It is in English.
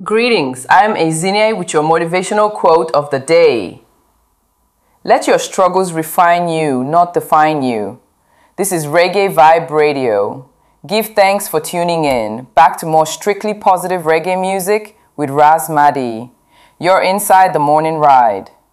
Greetings, I'm Ezinye with your motivational quote of the day. Let your struggles refine you, not define you. This is Reggae Vibe Radio. Give thanks for tuning in. Back to more strictly positive reggae music with Raz Madi. You're inside the morning ride.